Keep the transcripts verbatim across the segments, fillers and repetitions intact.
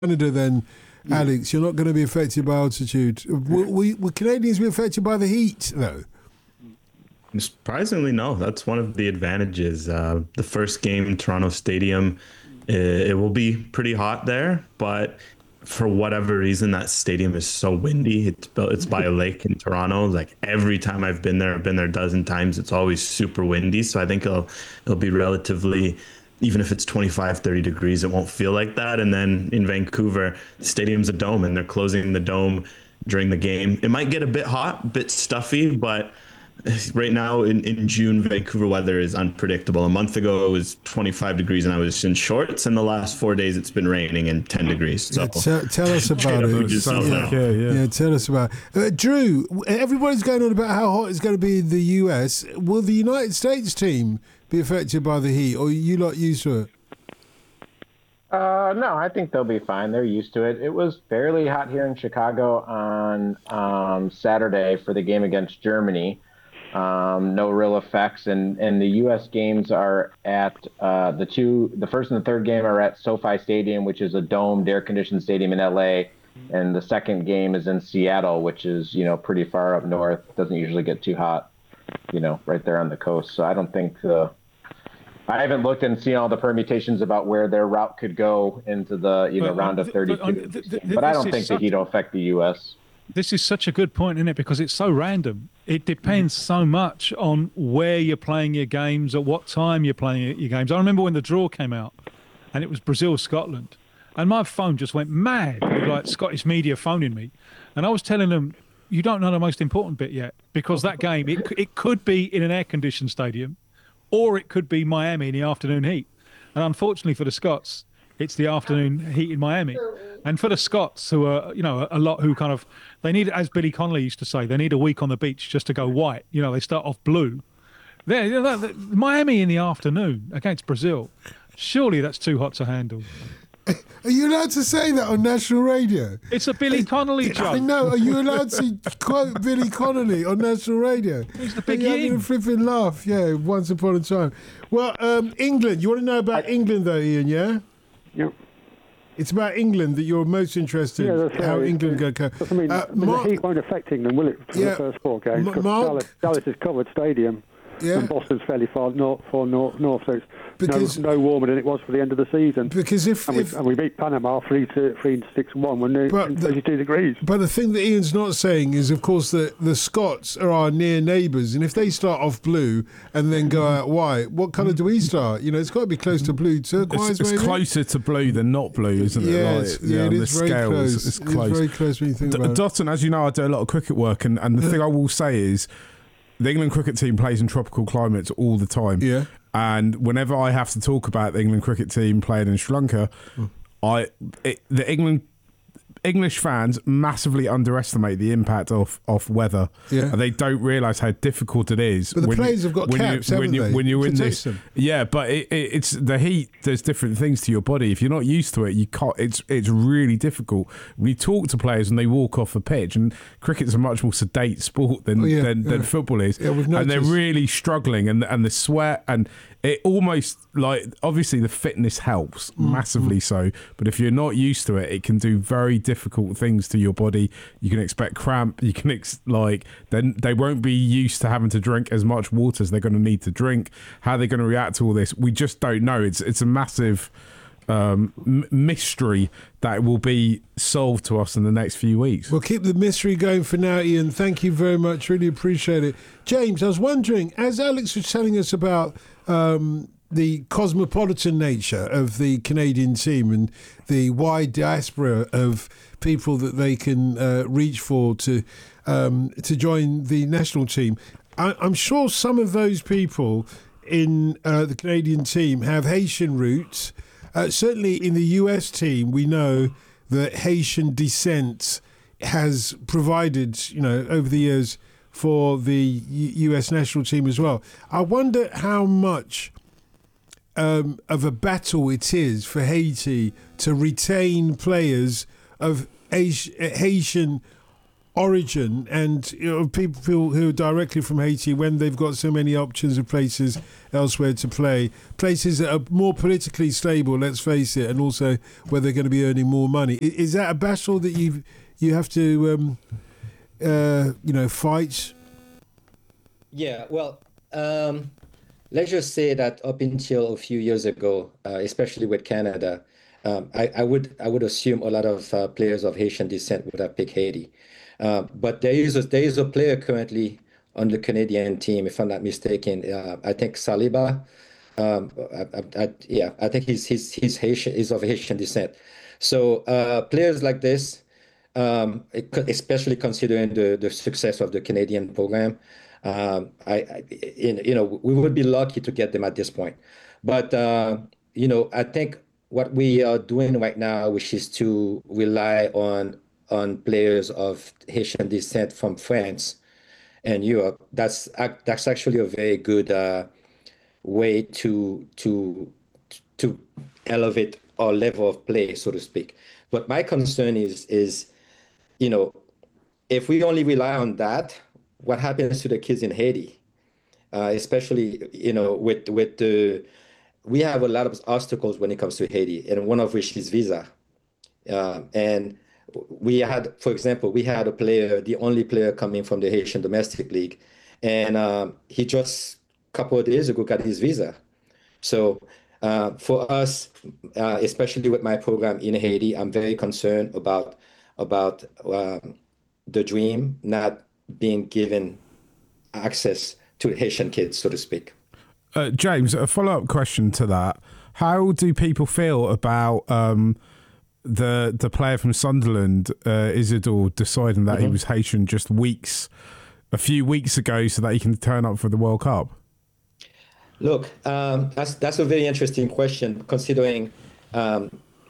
Canada then, Alex, you're not going to be affected by altitude. Will, will, will Canadians be affected by the heat, though? Surprisingly, no. That's one of the advantages. Uh, the first game in Toronto Stadium, it, it will be pretty hot there, but for whatever reason, that stadium is so windy. It's built, it's by a lake in Toronto. Like every time I've been there, I've been there a dozen times. It's always super windy. So I think it'll it'll be relatively, even if it's twenty-five, thirty degrees, it won't feel like that. And then in Vancouver, the stadium's a dome and they're closing the dome during the game. It might get a bit hot, a bit stuffy, but right now in, in June, Vancouver weather is unpredictable. A month ago, it was twenty-five degrees and I was in shorts. And the last four days, it's been raining and ten degrees. So yeah, tell, tell us about it. Yeah, yeah, yeah. yeah, tell us about it. Uh, Drew, everybody's going on about how hot it's going to be in the U S. Will the United States team be affected by the heat, or are you not used to it? Uh, no, I think they'll be fine. They're used to it. It was fairly hot here in Chicago on um, Saturday for the game against Germany. Um, no real effects, and, and the U S games are at uh, the two, the first and the third game are at SoFi Stadium, which is a domed, air-conditioned stadium in L A, and the second game is in Seattle, which is, you know, pretty far up north. Doesn't usually get too hot, you know, right there on the coast. So I don't think the, I haven't looked and seen all the permutations about where their route could go into the, you know, but, round of thirty-two. But, um, th- th- but I don't think the heat will affect the U S. This is such a good point, isn't it? Because it's so random. It depends so much on where you're playing your games, at what time you're playing your games. I remember when the draw came out, and it was Brazil-Scotland, and my phone just went mad with like Scottish media phoning me, and I was telling them, you don't know the most important bit yet, because that game, it it could be in an air-conditioned stadium, or it could be Miami in the afternoon heat. And unfortunately for the Scots, it's the afternoon heat in Miami. And for the Scots, who are, you know, a lot who kind of, they need, as Billy Connolly used to say, they need a week on the beach just to go white. You know, they start off blue. They're, you know, that, Miami in the afternoon against Brazil, surely that's too hot to handle. Are you allowed to say that on national radio? It's a Billy Connolly joke. I know. Are you allowed to quote Billy Connolly on national radio? He's the big You're having a flipping laugh. Yeah, once upon a time. Well, um, England. You want to know about England, though, Ian, yeah? Yep. It's about England that you're most interested in, yeah, that's how right. England go. go. I mean, uh, I mean Mark, the heat won't affect England, will it, for yeah, the first four games? M- Because Mark, Dallas, Dallas is covered stadium, yeah. and Boston's fairly far north, far north, north so it's because, no, no warmer than it was for the end of the season. Because if and we, if, and we beat Panama three to three to six one when they're in thirty-two degrees. But the thing that Ian's not saying is, of course, that the Scots are our near neighbours, and if they start off blue and then go out white, what colour do we start? You know, it's got to be close to blue turquoise. It's, it's maybe? closer to blue than not blue, isn't it? Yeah, like, it's, yeah, yeah, it on is the very scales, close. It's close. It's very close when you think D- about it. Dotton, as you know, I do a lot of cricket work, and, and the thing I will say is, the England cricket team plays in tropical climates all the time. Yeah. And whenever I have to talk about the England cricket team playing in Sri Lanka, mm. I it, the England English fans massively underestimate the impact of, of weather. Yeah. And they don't realise how difficult it is. But the when players you, have got when caps, you, haven't when you, they? When you're in Protect this, them. yeah, but it, it, it's the heat. There's different things to your body. If you're not used to it, you can't. It's it's really difficult. When you talk to players and they walk off a pitch, and cricket's a much more sedate sport than oh, yeah, than, yeah. than football is, yeah, we've and they're noticed. really struggling, and and the sweat and. It almost, like, obviously the fitness helps mm, massively mm. so, but if you're not used to it, it can do very difficult things to your body. You can expect cramp, you can, ex- like, then they won't be used to having to drink as much water as they're going to need to drink. How they're going to react to all this, we just don't know. It's it's a massive um, m- mystery that will be solved to us in the next few weeks. We'll keep the mystery going for now, Ian. Thank you very much. Really appreciate it. James, I was wondering, as Alex was telling us about um, the cosmopolitan nature of the Canadian team and the wide diaspora of people that they can uh, reach for to um, to join the national team, I- I'm sure some of those people in uh, the Canadian team have Haitian roots. Uh, certainly in the U S team, we know that Haitian descent has provided, you know, over the years for the U- US national team as well. I wonder how much um, of a battle it is for Haiti to retain players of Haitian origin and you know, people who are directly from Haiti when they've got so many options of places elsewhere to play, places that are more politically stable, let's face it, and also where they're going to be earning more money. Is that a battle that you you have to um, uh, you know fight? Yeah, well, um, let's just say that up until a few years ago, uh, especially with Canada, um, I, I would I would assume a lot of uh, players of Haitian descent would have picked Haiti. Uh, but there is a, there is a player currently on the Canadian team, if I'm not mistaken. Uh, I think Saliba. Um, I, I, I, yeah, I think he's he's he's Haitian, is of Haitian descent. So uh, players like this, um, especially considering the the success of the Canadian program, um, I, I you know we would be lucky to get them at this point. But uh, you know, I think what we are doing right now, which is to rely on on players of Haitian descent from France and Europe, that's that's actually a very good uh, way to to to elevate our level of play, so to speak. But my concern is is you know if we only rely on that, what happens to the kids in Haiti, uh, especially you know with with the we have a lot of obstacles when it comes to Haiti, and one of which is visa, uh, and we had, for example, we had a player, the only player coming from the Haitian domestic league, and um, he just a couple of days ago got his visa. So uh, for us, uh, especially with my program in Haiti, I'm very concerned about about um, the dream not being given access to Haitian kids, so to speak. Uh, James, a follow-up question to that. How do people feel about um, the the player from Sunderland, uh, Isidore, deciding that mm-hmm. he was Haitian just weeks, a few weeks ago, so that he can turn up for the World Cup? Look, um, that's that's a very interesting question, considering um,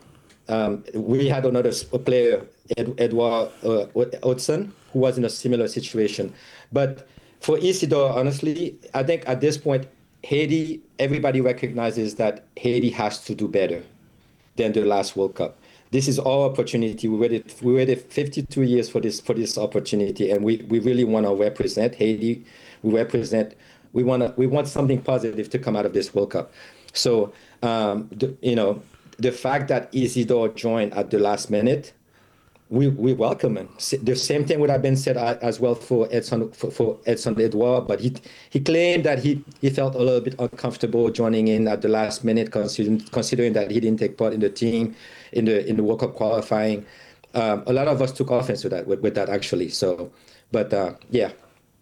um, we had another player, Ed, Edouard uh, Hudson, who was in a similar situation. But for Isidore, honestly, I think at this point, Haiti, everybody recognizes that Haiti has to do better than the last World Cup. This is our opportunity. We waited, we waited fifty-two years for this for this opportunity, and we, we really want to represent Haiti. We represent. We want to. We want something positive to come out of this World Cup. So, um, the, you know, the fact that Isidore joined at the last minute, we we welcome him. The same thing would have been said as well for Edson for, for Edson Edouard, but he he claimed that he he felt a little bit uncomfortable joining in at the last minute, considering considering that he didn't take part in the team in the in the World Cup qualifying. Um, a lot of us took offense with that with, with that actually. So, but uh, yeah.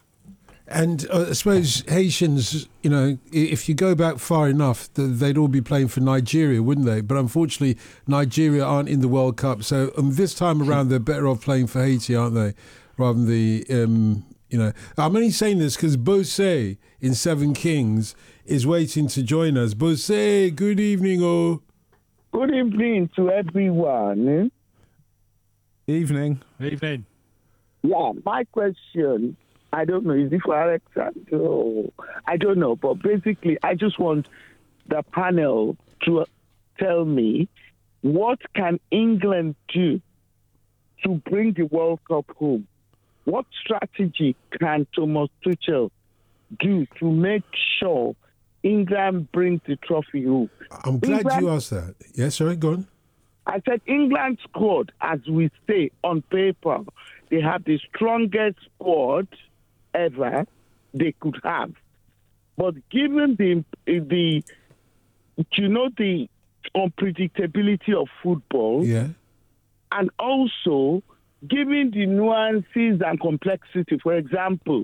And uh, I suppose Haitians, you know, if you go back far enough, they'd all be playing for Nigeria, wouldn't they? But unfortunately, Nigeria aren't in the World Cup. So um, this time around, they're better off playing for Haiti, aren't they? Rather than the, um, you know. I'm only saying this because Bose in Seven Kings is waiting to join us. Bose, good evening, oh. Good evening to everyone. Evening. Evening. Yeah, my question, I don't know, is it for Alexander? I don't know, but basically, I just want the panel to tell me what can England do to bring the World Cup home? What strategy can Thomas Tuchel do to make sure England brings the trophy home? I'm glad England, you asked that. Yes, sorry, go on. I said England squad, as we say on paper, they have the strongest squad ever they could have. But given the, the you know, the unpredictability of football, yeah, and also given the nuances and complexity, for example,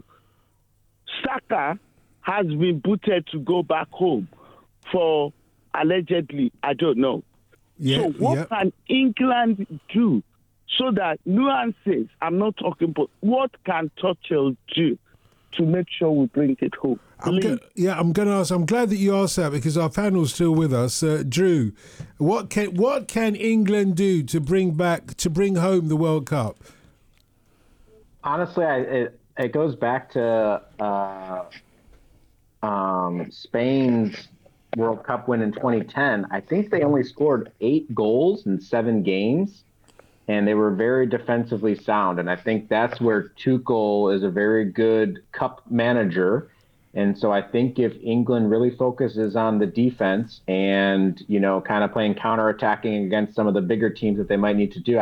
Saka has been booted to go back home for allegedly, I don't know. Yeah, so what yeah. can England do so that nuances, I'm not talking about, what can Tuchel do to make sure we bring it home? I'm go- yeah, I'm going to ask. I'm glad that you asked that because our panel's still with us. Uh, Drew, what can what can England do to bring back to bring home the World Cup? Honestly, I, it it goes back to uh, um, Spain's World Cup win in twenty ten. I think they only scored eight goals in seven games. and they were very defensively sound. And I think that's where Tuchel is a very good cup manager. And so I think if England really focuses on the defense and, you know, kind of playing counterattacking against some of the bigger teams that they might need to do,